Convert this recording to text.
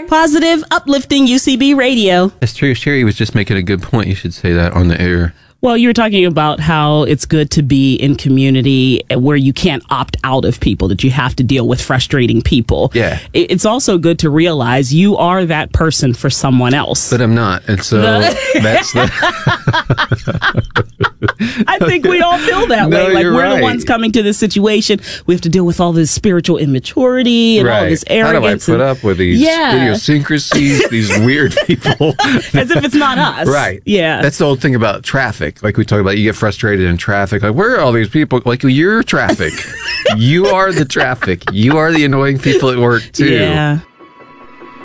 Positive, uplifting UCB radio. That's true. Sherry was just making a good point. You should say that on the air. Well, you were talking about how it's good to be in community where you can't opt out of people, that you have to deal with frustrating people. Yeah. It's also good to realize you are that person for someone else. But I'm not. And so that's the... I think we all feel that way. Like, we're the ones coming to this situation. We have to deal with all this spiritual immaturity and all this arrogance. How do I put up with these idiosyncrasies, these weird people? As if it's not us. Right. Yeah. That's the old thing about traffic. Like we talk about, you get frustrated in traffic. Like, where are all these people? Like, you're traffic. You are the traffic. You are the annoying people at work, too. Yeah.